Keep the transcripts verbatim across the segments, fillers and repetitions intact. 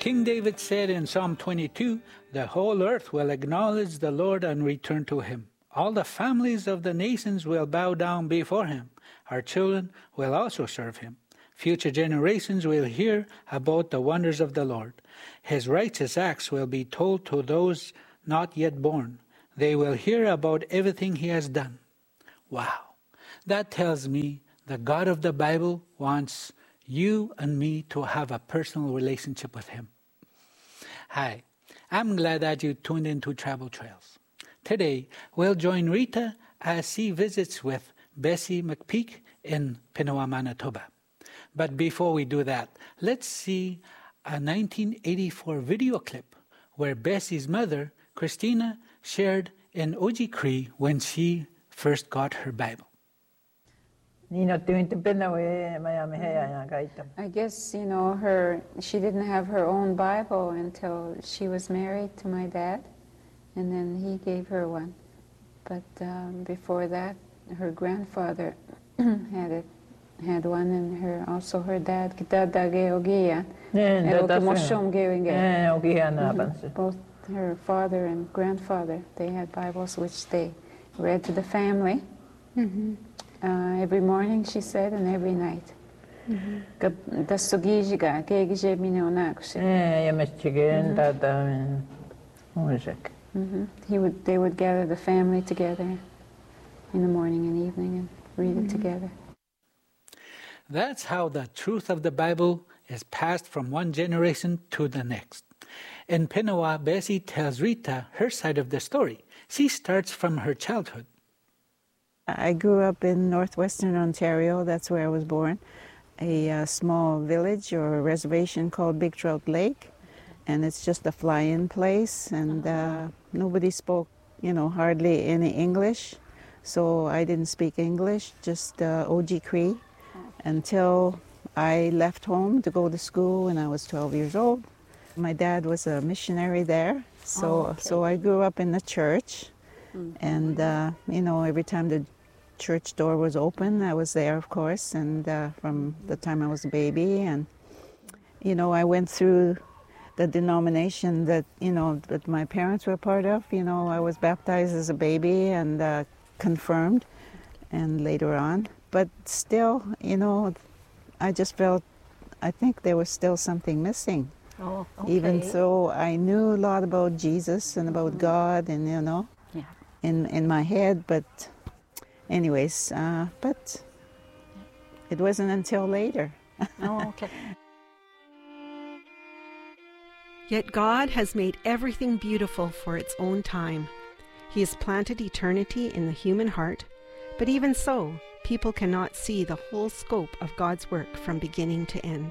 King David said in Psalm twenty-two, "The whole earth will acknowledge the Lord and return to him. All the families of the nations will bow down before him. Our children will also serve him. Future generations will hear about the wonders of the Lord. His righteous acts will be told to those not yet born. They will hear about everything he has done." Wow. That tells me the God of the Bible wants you and me to have a personal relationship with him. Hi, I'm glad that you tuned into Travel Trails. Today, we'll join Rita as she visits with Bessie McPeak in Pinawa, Manitoba. But before we do that, let's see a nineteen eighty-four video clip where Bessie's mother, Christina, shared in Oji Cree when she first got her Bible. I guess, you know, her, she didn't have her own Bible until she was married to my dad, and then he gave her one. But um, before that, her grandfather had it, had one, and her also her dad. Both her father and grandfather, they had Bibles which they read to the family. Mm-hmm. Uh, every morning, she said, and every night. Mm-hmm. Mm-hmm. He would, they would gather the family together in the morning and evening and read mm-hmm. it together. That's how the truth of the Bible is passed from one generation to the next. In Pinawa, Bessie tells Rita her side of the story. She starts from her childhood. I grew up in northwestern Ontario. That's where I was born. A uh, small village or a reservation called Big Trout Lake. And it's just a fly-in place. And uh, nobody spoke, you know, hardly any English. So I didn't speak English, just uh, Oji Cree, until I left home to go to school when I was twelve years old. My dad was a missionary there. So, oh, okay. so I grew up in the church. Mm-hmm. And, uh, you know, every time the church door was open, I was there, of course, and uh, from the time I was a baby. And, you know, I went through the denomination that, you know, that my parents were part of. You know, I was baptized as a baby and uh, confirmed, and later on. But still, you know, I just felt, I think there was still something missing. Oh, okay. Even though I knew a lot about Jesus and about God and, you know, yeah. in, in my head, but anyways, uh, but it wasn't until later. Oh, okay. Yet God has made everything beautiful for its own time. He has planted eternity in the human heart, but even so, people cannot see the whole scope of God's work from beginning to end.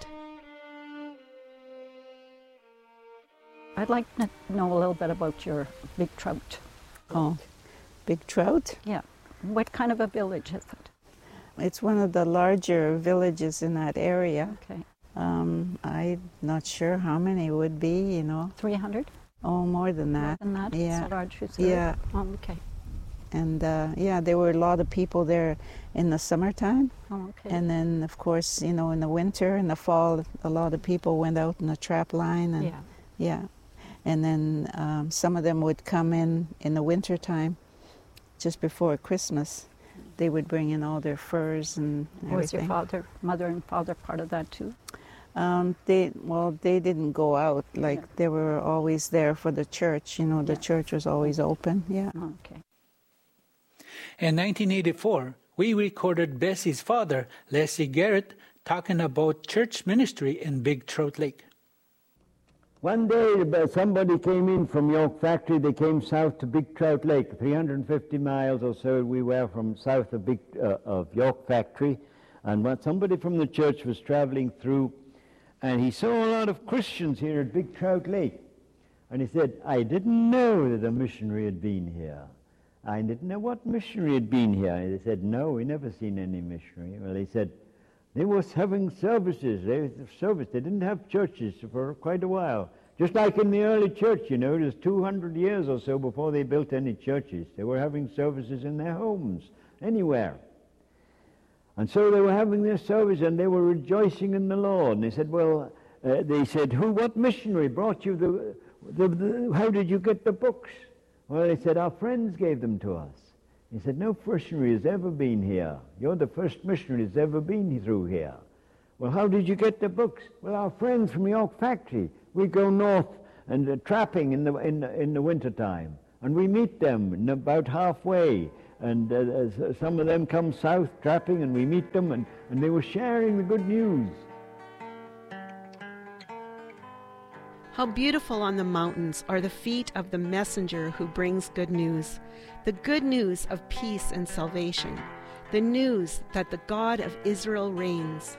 I'd like to know a little bit about your Big Trout. Oh, Big Trout? Yeah. What kind of a village is it? It's one of the larger villages in that area. Okay. Um, I'm not sure how many would be, you know. three hundred? Oh, more than that. More than that? Yeah. So large, you said? Yeah. Oh, okay. And, uh, yeah, there were a lot of people there in the summertime. Oh, okay. And then, of course, you know, in the winter, in the fall, a lot of people went out in the trap line. And, yeah. Yeah. And then um, some of them would come in in the winter time, just before Christmas. They would bring in all their furs and everything. Was your father, mother and father part of that too? Um, they, well, they didn't go out. Like, yeah. They were always there for the church. You know, the yeah. church was always open. Yeah. Oh, okay. In nineteen eighty-four, we recorded Bessie's father, Leslie Garrett, talking about church ministry in Big Trout Lake. One day, somebody came in from York Factory. They came south to Big Trout Lake, three hundred fifty miles or so we were from south of, Big, uh, of York Factory. And what somebody from the church was traveling through, and he saw a lot of Christians here at Big Trout Lake. And he said, I didn't know that a missionary had been here. I didn't know what missionary had been here. And they said, no, we never seen any missionary. Well, he said, they was having services. They was service. They didn't have churches for quite a while. Just like in the early church, you know, it was two hundred years or so before they built any churches. They were having services in their homes, anywhere. And so they were having their service and they were rejoicing in the Lord. And they said, well, uh, they said, "Who? What missionary brought you the, the, the? How did you get the books?" Well, they said, "Our friends gave them to us." He said, "No missionary has ever been here. You're the first missionary that's ever been through here." "Well, how did you get the books?" "Well, our friends from York Factory. We go north and uh, trapping in the in the, in the winter time, and we meet them in about halfway. And uh, uh, some of them come south trapping, and we meet them, and, and they were sharing the good news." How beautiful on the mountains are the feet of the messenger who brings good news, the good news of peace and salvation, the news that the God of Israel reigns.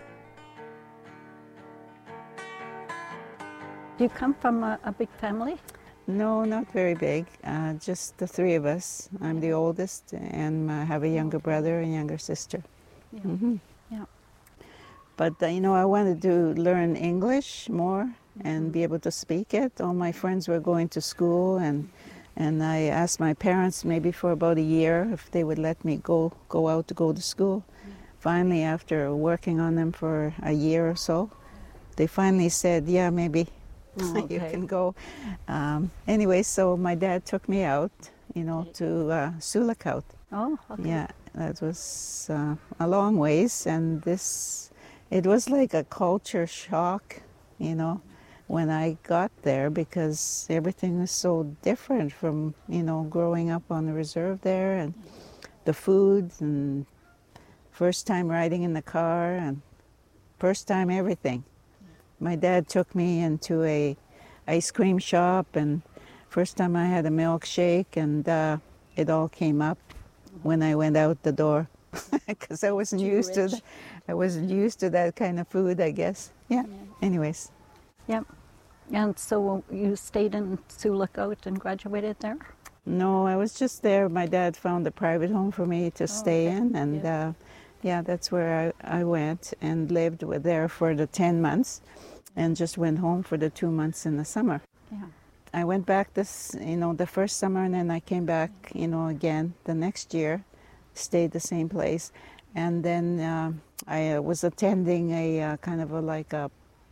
Do you come from a, a big family? No, not very big. Uh, just the three of us. I'm the oldest, and I have a younger brother and younger sister. Yeah. Mm-hmm. Yeah. But uh, you know, I wanted to learn English more and be able to speak it. All my friends were going to school, and and I asked my parents maybe for about a year if they would let me go go out to go to school. Mm. Finally, after working on them for a year or so, they finally said, "Yeah, maybe." Oh, okay. You can go. Um, anyway, so my dad took me out, you know, to uh, Sulakaut. Oh, okay. Yeah, that was uh, a long ways, and this, it was like a culture shock, you know, when I got there, because everything was so different from, you know, growing up on the reserve there, and the food, and first time riding in the car, and first time everything. My dad took me into a ice cream shop, and first time I had a milkshake, and uh, it all came up when I went out the door, because I wasn't Too used rich. to, th- I wasn't used to that kind of food, I guess. Yeah. Yeah. Anyways, Yep. And so you stayed in Sulakaut and graduated there? no, I was just there. My dad found a private home for me to stay okay. in, and Yeah. uh, yeah, that's where I, I went and lived with there for the ten months, and just went home for the two months in the summer. Yeah. I went back this, you know, the first summer, and then I came back, you know, again the next year, stayed the same place, and then uh, I uh, was attending a uh, kind of a like a,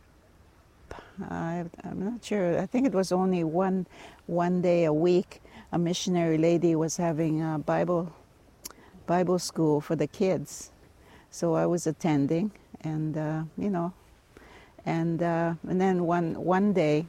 I, I'm not sure. I think it was only one, one day a week. A missionary lady was having a Bible, Bible school for the kids, so I was attending, and uh, you know, and uh, and then one one day,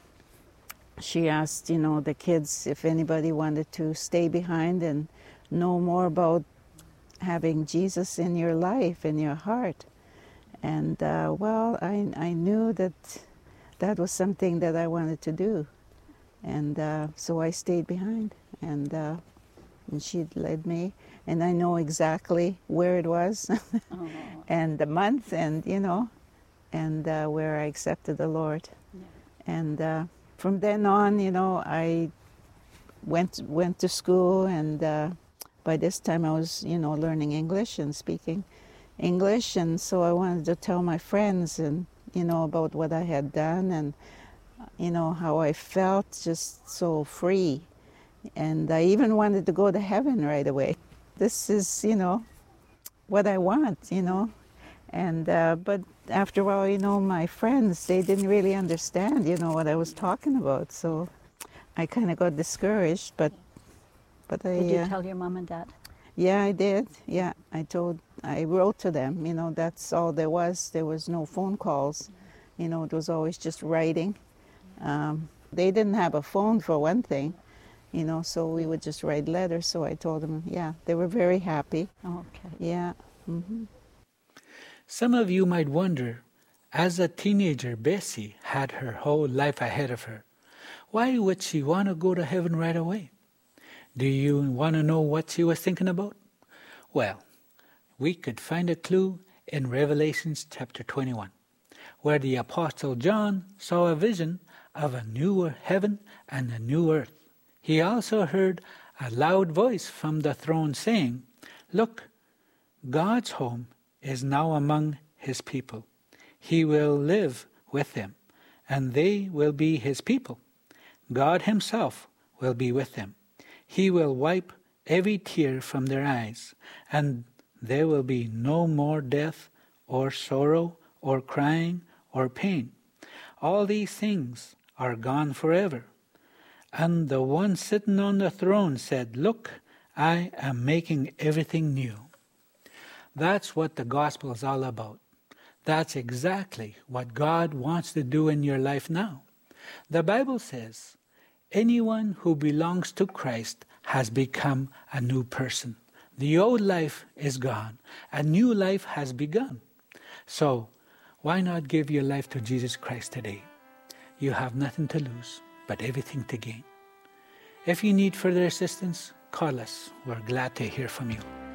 she asked, you know, the kids if anybody wanted to stay behind and know more about having Jesus in your life, in your heart. And uh, well, I I knew that that was something that I wanted to do, and uh, so I stayed behind, and uh, and she led me, and I know exactly where it was, Oh, and the month, and you know, and uh, where I accepted the Lord, yeah. and. Uh, From then on, you know, I went went to school, and uh, by this time I was, you know, learning English and speaking English, and so I wanted to tell my friends, and you know, about what I had done, and you know, how I felt just so free, and I even wanted to go to heaven right away. This is, you know, what I want, you know, and uh, but. After a while, you know, my friends, they didn't really understand, you know, what I was talking about. So I kind of got discouraged, but but I... Did you uh, tell your mom and dad? Yeah, I did. Yeah, I told, I wrote to them, you know, that's all there was. There was no phone calls. You know, it was always just writing. Um, they didn't have a phone for one thing, you know, so we would just write letters. So I told them, yeah, they were very happy. Okay. Yeah. Mm-hmm. Some of you might wonder, as a teenager, Bessie had her whole life ahead of her. Why would she want to go to heaven right away? Do you want to know what she was thinking about? Well, we could find a clue in Revelation chapter twenty-one, where the Apostle John saw a vision of a new heaven and a new earth. He also heard a loud voice from the throne saying, "Look, God's home is now among his people. He will live with them, and they will be his people. God himself will be with them. He will wipe every tear from their eyes, and there will be no more death or sorrow or crying or pain. all these things are gone forever. And the one sitting on the throne said, look, I am making everything new. That's what the gospel is all about. That's exactly what God wants to do in your life now. The Bible says, anyone who belongs to Christ has become a new person. The old life is gone. A new life has begun. So, why not give your life to Jesus Christ today? You have nothing to lose, but everything to gain. If you need further assistance, call us. We're glad to hear from you.